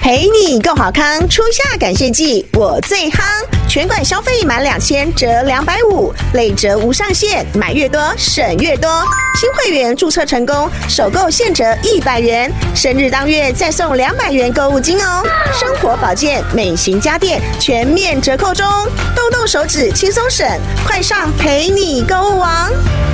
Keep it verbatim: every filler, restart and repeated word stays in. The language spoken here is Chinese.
陪你够好康，初夏感谢季我最夯，全馆消费满两千折两百五，累折无上限，买越多省越多。新会员注册成功，首购现折一百元，生日当月再送两百元购物金哦。生活保健、美型家电全面折扣中，动动手指轻松省，快上陪你购物王。